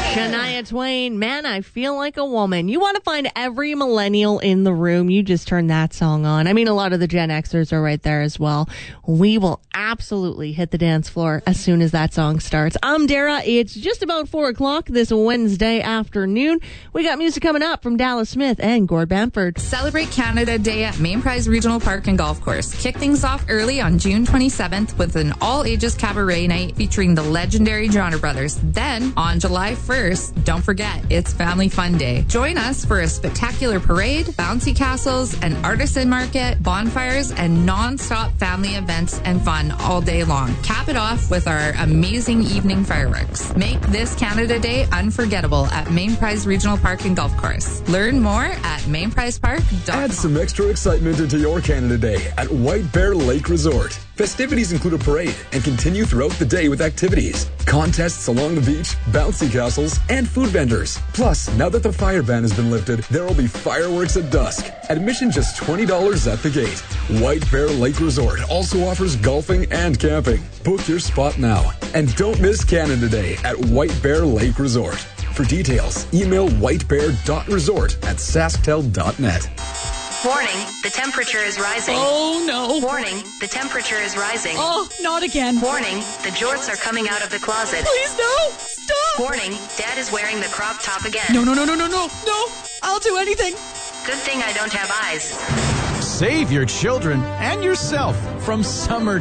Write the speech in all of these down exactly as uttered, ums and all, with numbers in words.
Shania Twain, Man, I Feel Like a Woman. You want to find every millennial in the room, you just turn that song on. I mean, a lot of the Gen Xers are right there as well. We will absolutely hit the dance floor as soon as that song starts. I'm Dara. It's just about four o'clock this Wednesday afternoon. We got music coming up from Dallas Smith and Gord Bamford. Celebrate Canada Day at Main Prize Regional Park and Golf Course. Kick things off early on June twenty-seventh with an all-ages cabaret night featuring the legendary Johnner Brothers. Then, on July first, don't forget, it's Family Fun Day. Join us for a spectacular parade, bouncy castles, an artisan market, bonfires, and non-stop family events and fun all day long. Cap it off with our amazing evening fireworks. Make this Canada Day unforgettable at Main Prize Regional Park and Golf Course. Learn more at main prize park dot com. Add some extra excitement into your Canada Day at White Bear Lake Resort. Festivities include a parade and continue throughout the day with activities, contests along the beach, bouncy castles, and food vendors. Plus, now that the fire ban has been lifted, there will be fireworks at dusk. Admission just twenty dollars at the gate. White Bear Lake Resort also offers golfing and camping. Book your spot now. And don't miss Canada Day at White Bear Lake Resort. For details, email whitebear dot resort at sasktel dot net. Warning, the temperature is rising. Oh, no. Warning, the temperature is rising. Oh, not again. Warning, the jorts are coming out of the closet. Please, no. Stop. Warning, Dad is wearing the crop top again. No, no, no, no, no, no. No. I'll do anything. Good thing I don't have eyes. Save your children and yourself from summer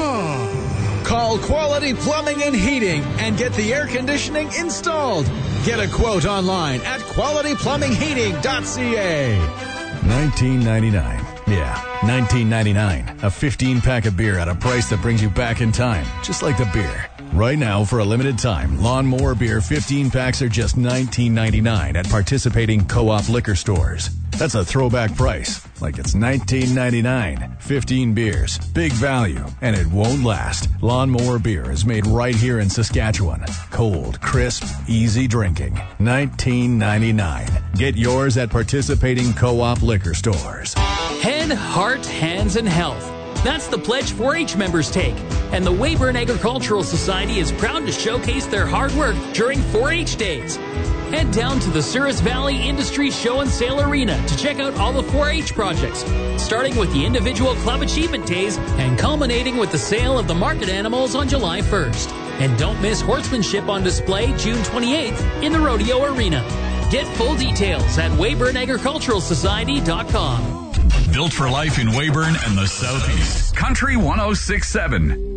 dash. Call Quality Plumbing and Heating and get the air conditioning installed. Get a quote online at quality plumbing heating dot c a. nineteen ninety-nine. Yeah, nineteen ninety-nine. A fifteen pack of beer at a price that brings you back in time, just like the beer. Right now, for a limited time, Lawnmower Beer fifteen packs are just nineteen ninety-nine at participating Co-op liquor stores. That's a throwback price, like it's nineteen ninety-nine. fifteen beers, big value, and it won't last. Lawnmower Beer is made right here in Saskatchewan. Cold, crisp, easy drinking. nineteen ninety-nine. Get yours at participating Co-op liquor stores. Head, heart, hands, and health. That's the pledge four H members take. And the Weyburn Agricultural Society is proud to showcase their hard work during four H Days. Head down to the Souris Valley Industry Show and Sale Arena to check out all the four H projects, starting with the individual club achievement days and culminating with the sale of the market animals on July first. And don't miss horsemanship on display June twenty-eighth in the Rodeo Arena. Get full details at weyburn agricultural society dot com. Built for life in Weyburn and the Southeast. Country one oh six point seven.